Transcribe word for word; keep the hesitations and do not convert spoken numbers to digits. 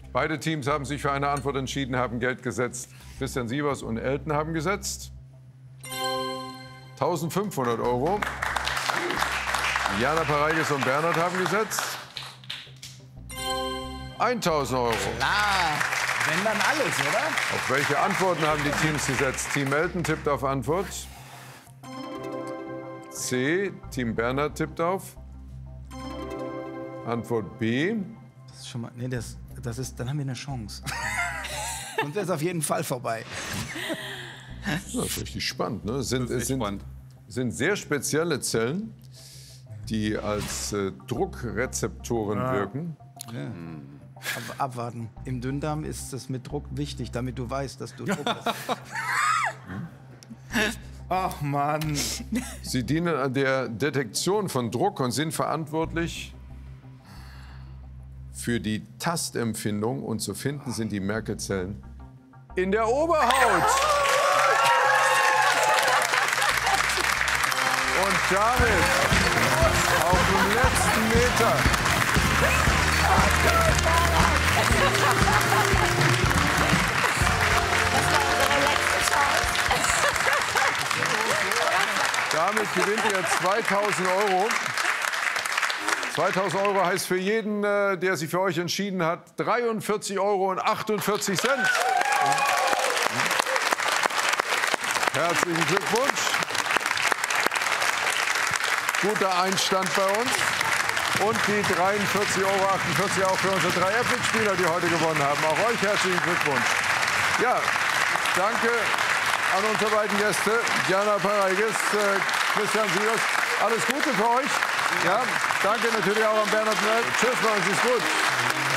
Beide Teams haben sich für eine Antwort entschieden, haben Geld gesetzt. Christian Sievers und Elton haben gesetzt eintausendfünfhundert Euro. Jana Pareighes und Bernhard haben gesetzt eintausend Euro. Klar, wenn dann alles, oder? Auf welche Antworten haben die Teams gesetzt? Team Elton tippt auf Antwort C. Team Bernhard tippt auf Antwort B. Das ist schon mal, nee, das, das ist, dann haben wir eine Chance. Und das ist auf jeden Fall vorbei. Das ist richtig spannend. Ne? Sind, Das ist es sind, spannend. sind sehr spezielle Zellen, die als äh, Druckrezeptoren wirken. Ja. Aber abwarten. Im Dünndarm ist es mit Druck wichtig, damit du weißt, dass du Druck hast. Ach Mann. Sie dienen an der Detektion von Druck und sind verantwortlich für die Tastempfindung. Und zu finden sind die Merkelzellen in der Oberhaut. Und damit auf dem letzten Meter damit gewinnt ihr zweitausend Euro. zweitausend Euro heißt für jeden, äh, der sich für euch entschieden hat, dreiundvierzig Euro und achtundvierzig Cent. Herzlichen Glückwunsch. Guter Einstand bei uns. Und die dreiundvierzig Euro achtundvierzig auch für unsere drei Epic-Spieler, die heute gewonnen haben. Auch euch herzlichen Glückwunsch. Ja, danke an unsere beiden Gäste, Jana Pareighes, äh, Christian Sievers. Alles Gute für euch. Ja, danke natürlich auch an Bernhard Merck. Tschüss, machen Sie es gut.